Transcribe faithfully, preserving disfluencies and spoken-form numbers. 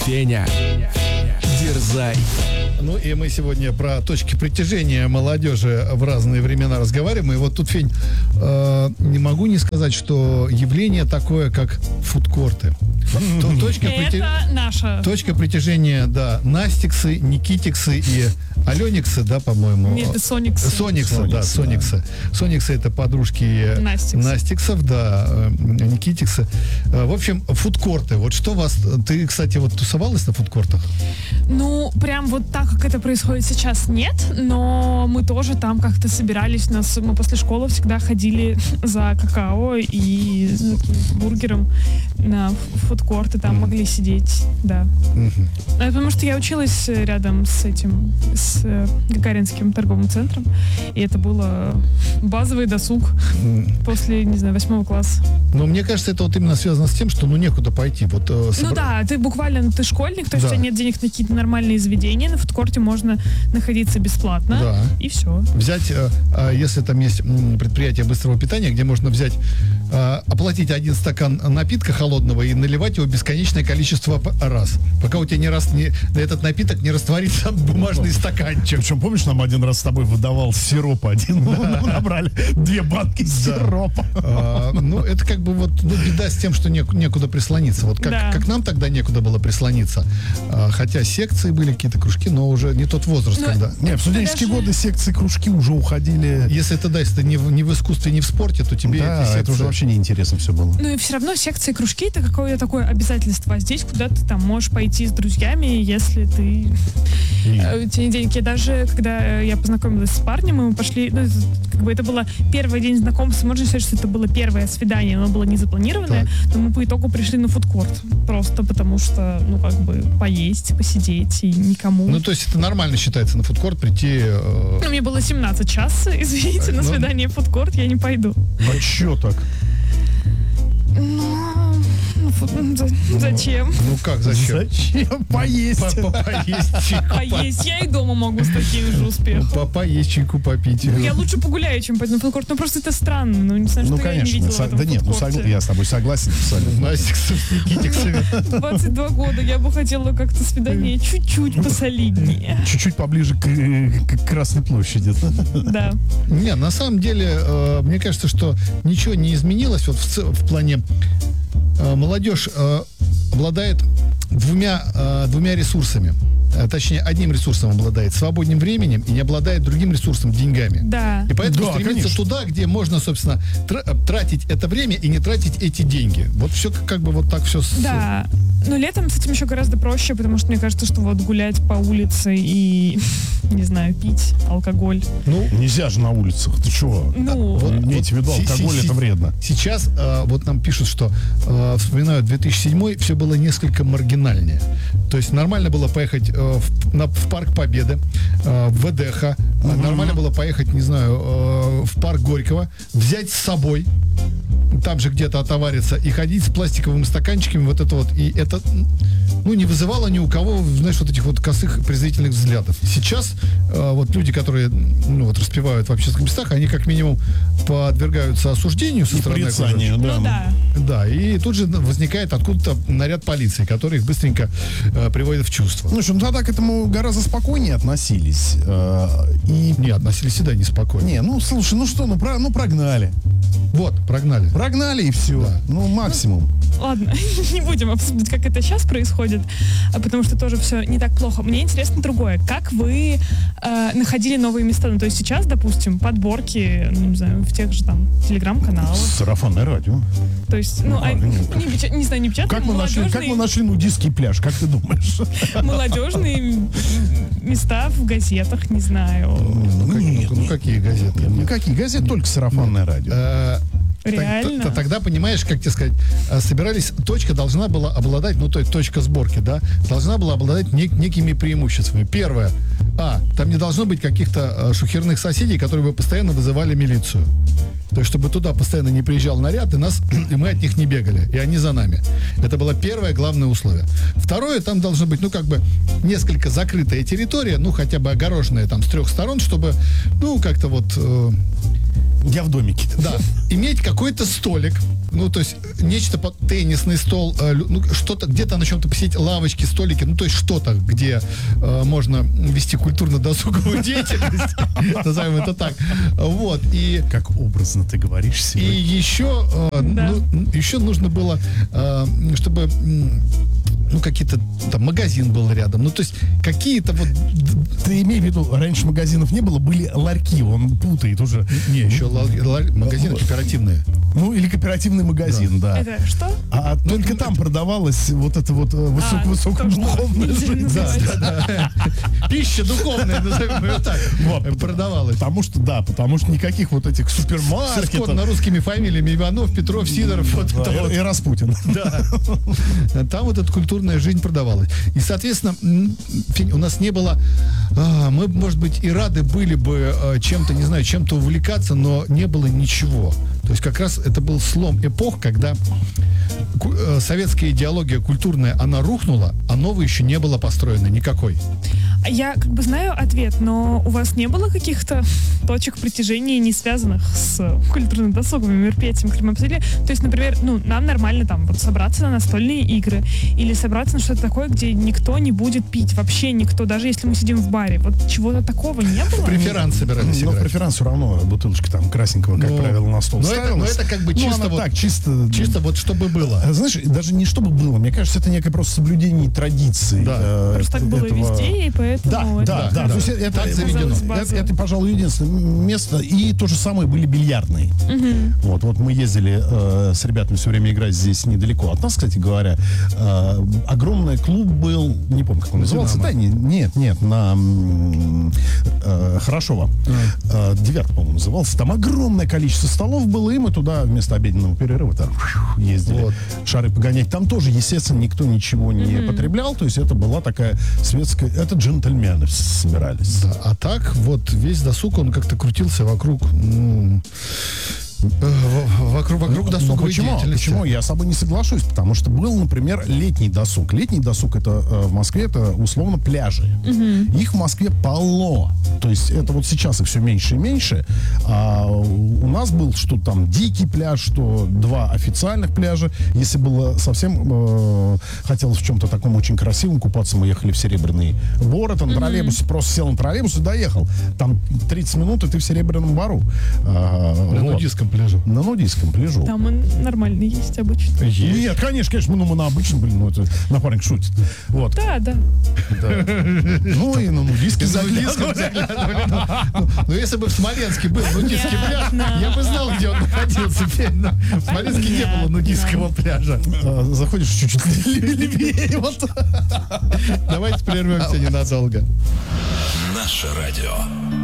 Феня, дерзай. Ну и мы сегодня про точки притяжения молодежи в разные времена разговариваем. И вот тут, Фень, э, не могу не сказать, что явление такое, как фудкорты. Точка, прити... наша. точка притяжения, да, Настиксы, Никитиксы и Алениксы, да, по-моему. Нет, это Сониксы. Сониксы, Сониксы, да, Сониксы. да. Сониксы — это подружки Настикс. Настиксов, да, Никитиксы. В общем, фудкорты. Вот что вас... Ты, кстати, вот тусовалась на фудкортах? Ну, прям вот так, как это происходит сейчас, нет. Но мы тоже там как-то собирались. Нас, мы после школы всегда ходили за какао и ну, бургером на фудкорты. Там mm. могли сидеть, да. Mm-hmm. Потому что я училась рядом с этим, с Гагаринским торговым центром. И это было базовый досуг mm. после, не знаю, восьмого класса. Но мне кажется, это вот именно связано с тем, что ну некуда пойти. Вот, э, собра... Ну да, ты буквально, ну, ты школьник, то есть да. у тебя нет денег на какие-то нормальные заведения, на фудкорте можно находиться бесплатно, да. и все. Взять, э, э, если там есть предприятие быстрого питания, где можно взять, э, оплатить один стакан напитка холодного и наливать его бесконечное количество раз, пока у тебя не раз не, этот напиток не растворится в бумажный стаканчик. Причем, помнишь, нам один раз с тобой выдавал сироп один, да. мы набрали две банки да. сиропа. А, ну, это как бы вот ну, беда с тем, что не, некуда прислониться. Вот как, да. как нам тогда некуда было прислониться. А, хотя секции были, какие-то кружки, но уже не тот возраст, но, когда... Не, в студенческие даже... годы секции, кружки уже уходили. Если это, да, если это не в, не в искусстве, не в спорте, то тебе да, эти секции... это уже вообще неинтересно все было. Ну и все равно секции, кружки — это какое-то такое обязательство. А здесь куда ты там можешь пойти с друзьями, если ты... И... У тебя нет денег. Я даже, когда я познакомилась с парнем, мы пошли... Ну, это, как бы это было первый день знакомства. Можно сказать, что это было первое свидание. Оно было не запланированное, так. но мы по итогу пришли на фудкорт. Просто потому что, ну, как бы, поесть, посидеть и никому... Ну, то есть это нормально считается на фудкорт прийти... Э... Ну, мне было семнадцать час, извините, на свидание в фудкорт я не пойду. А чё так? Ну, ну, зачем? Ну, как зачем? Зачем? Поесть. Поесть чайку. Поесть. Я и дома могу с таким же успехом. Поесть чайку попить. Я лучше погуляю, чем пойду на фудкорт. Ну, просто это странно. Ну, не знаю, Ну, что конечно. я не видела Со- в этом да нет, ну, согла- я с тобой согласен абсолютно. Настиксом, Никитиксами. двадцать два года. Я бы хотела как-то свидание чуть-чуть посолиднее. Чуть-чуть поближе к, к Красной площади. Да. Не, на самом деле, э, мне кажется, что ничего не изменилось вот в, ц- в плане э, молодежь э, обладает двумя, э, двумя ресурсами. Э, точнее, одним ресурсом обладает свободным временем и не обладает другим ресурсом деньгами. Да. И поэтому Да, стремится конечно. туда, где можно, собственно, тра- тратить это время и не тратить эти деньги. Вот все как, как бы вот так все. С... Да. Но летом с этим еще гораздо проще, потому что мне кажется, что вот гулять по улице и, не знаю, пить алкоголь. Ну, Нельзя же на улицах. Ты чего? Ну, Вот, имейте в виду, си- алкоголь си- это вредно. Сейчас э, вот нам пишут, что э, вспоминают две тысячи седьмой, все было несколько маргинальнее. То есть нормально было поехать э, в, на, в Парк Победы, э, в ВДХ, э, Мгм. нормально было поехать, не знаю, э, в Парк Горького, взять с собой, там же где-то отовариться, и ходить с пластиковыми стаканчиками, вот это вот, и это, ну, не вызывало ни у кого, знаешь, вот этих вот косых презрительных взглядов. Сейчас э, вот люди, которые, ну, вот распивают в общественных местах, они как минимум подвергаются осуждению со И стороны порицанию, окружающих. да. ну да. Да, и тут же возникает откуда-то наряд полиции, который их быстренько э, приводит в чувство. Ну что, ну тогда к этому гораздо спокойнее относились. э, И... Не, относились всегда неспокойно. Не, ну слушай, ну что, ну, про, ну прогнали. Вот, прогнали. Прогнали и все. Да. Ну, максимум. Ладно, не будем обсуждать, как это сейчас происходит, а потому что тоже все не так плохо. Мне интересно другое. Как вы э, находили новые места? Ну, то есть сейчас, допустим, подборки, ну, не знаю, в тех же там телеграм-каналах. Сарафанное радио. То есть, ну, а, Ну, не, печа- не знаю, не печатные, Как мы, нашли, как мы молодежные, нашли нудистский пляж, как ты думаешь? молодежные места в газетах, не знаю. Ну, как- Нет, ну, ну, нет. какие газеты? Ну какие? Газеты только сарафанное радио. Э, Реально? т- т- Тогда, понимаешь, как тебе сказать, э, собирались, точка должна была обладать, ну, то есть точка сборки, да, должна была обладать нек- некими преимуществами. Первое, а, там не должно быть каких-то э, шухерных соседей, которые бы постоянно вызывали милицию. То есть, чтобы туда постоянно не приезжал наряд, и нас, и мы от них не бегали, и они за нами. Это было первое главное условие. Второе, там должно быть, ну, как бы, несколько закрытая территория, ну, хотя бы огороженная там с трех сторон, чтобы, ну, как-то вот... э, Я в домике. Да, иметь какой-то столик, ну, то есть нечто, под теннисный стол, э, ну, что-то, где-то на чем-то посидеть, лавочки, столики, ну, то есть что-то, где э, можно вести культурно-досуговую деятельность, назовем это так. Вот, и... Как образно ты говоришь И сегодня. еще, э, Да. ну, еще нужно было, э, чтобы... м, ну, какие-то, там, магазин был рядом. Ну, то есть, какие-то вот... Ты имей в виду, раньше магазинов не было, были ларьки, он путает уже. Не, еще ла- ла- магазины кооперативные. Ну, или кооперативный магазин, да. Это что? А только там продавалась вот эта вот А, высокодуховная то, что жизнь. нельзя Да, называть. да, да. Пища духовная, назовем ее так, Вот. продавалась. Потому что, да, потому что никаких вот этих Со супермаркетов. скотно русскими фамилиями: Иванов, Петров, Сидоров. Вот Да, это вот. и, и Распутин. Да. Там вот эта культурная жизнь продавалась. И, соответственно, м, фи- у нас не было... а, мы, может быть, и рады были бы а, чем-то, не знаю, чем-то увлекаться, но не было ничего. То есть как раз это был слом эпох, когда ку- э, советская идеология культурная, она рухнула, а новой еще не было построено никакой. Я как бы знаю ответ, но у вас не было каких-то точек притяжения, не связанных с культурно-досуговыми мероприятиями, которые мы обсудили? То есть, например, ну, нам нормально там вот собраться на настольные игры или собраться на что-то такое, где никто не будет пить, вообще никто, даже если мы сидим в баре. Вот чего-то такого не было? Преферанс собирались Но в играть. преферанс все равно бутылочка там красненького, как Ну, правило, на стол но это- ставилась. но это как бы Ну, чисто она вот- так, чисто... Чисто вот чтобы было. А, Знаешь, даже не чтобы было, мне кажется, это некое просто соблюдение традиций. Да. э, Просто так было этого- везде, и поэтому... Да, это да, как да. бы То есть это, Так это, заведено. это, база. это, пожалуй, единственное место. И то же самое были бильярдные. Вот, вот мы ездили э, с ребятами все время играть здесь недалеко от нас, кстати говоря. Э, огромный клуб был, не помню, как он назывался. «Динамо». Да, не- нет, нет, на м, э, Хорошова. Э, Девятка, по-моему, назывался. Там огромное количество столов было, и мы туда вместо обеденного перерыва там ездили. Вот. Шары погонять. Там тоже, естественно, никто ничего не потреблял. То есть это была такая светская... Это джентльмены собирались. Да, а так вот весь досуг, он как-то крутился вокруг, ну, э, в- вокруг, вокруг Ну, досуговой почему? деятельности. Почему? Я с собой не соглашусь, потому что был, например, летний досуг. Летний досуг это э, в Москве это условно пляжи. Их в Москве полно. То есть это вот сейчас их все меньше и меньше. А у нас был что там дикий пляж, что два официальных пляжа. Если было совсем э, хотелось в чем-то таком очень красивом купаться, мы ехали в Серебряный Бор, это на троллейбусе, просто сел на троллейбус и доехал. Там тридцать минут, и ты в Серебряном Бору. А, На вот. нудистском пляже. На нудистском пляжу. Там он нормальный есть обычно. Нет, конечно, конечно, ну, мы на обычном, блин, ну, это напарник шутит. Вот. Да, да. Ну, и на нудистский На нудистском заглядывали. заглядывали. Ну, ну, если бы в Смоленске был нудистский пляж, Понятно. я бы знал, где он находился. Но в Смоленске не было Понятно. нудистского пляжа. А, Заходишь чуть-чуть левее, вот. Давайте прервемся ненадолго. Наше радио.